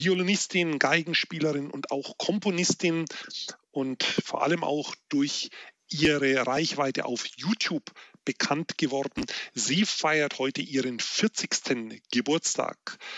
Violinistin, Geigenspielerin und auch Komponistin und vor allem auch durch ihre Reichweite auf YouTube bekannt geworden. Sie feiert heute ihren 40. Geburtstag.